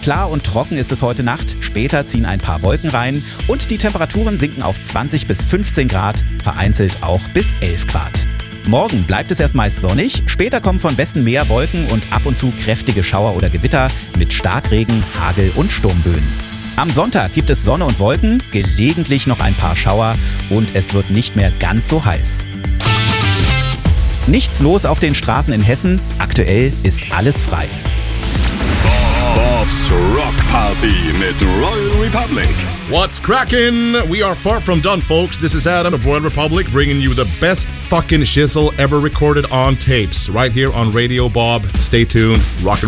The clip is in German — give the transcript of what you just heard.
Klar und trocken ist es heute Nacht, später ziehen ein paar Wolken rein und die Temperaturen sinken auf 20 bis 15 Grad, vereinzelt auch bis 11 Grad. Morgen bleibt es erst meist sonnig, später kommen von Westen mehr Wolken und ab und zu kräftige Schauer oder Gewitter mit Starkregen, Hagel und Sturmböen. Am Sonntag gibt es Sonne und Wolken, gelegentlich noch ein paar Schauer und es wird nicht mehr ganz so heiß. Nichts los auf den Straßen in Hessen, aktuell ist alles frei. Bob's Rock Party mit Royal Republic. What's crackin'? We are far from done, folks. This is Adam of Royal Republic bringing you the best fucking shizzle ever recorded on tapes right here on Radio Bob. Stay tuned. Rock and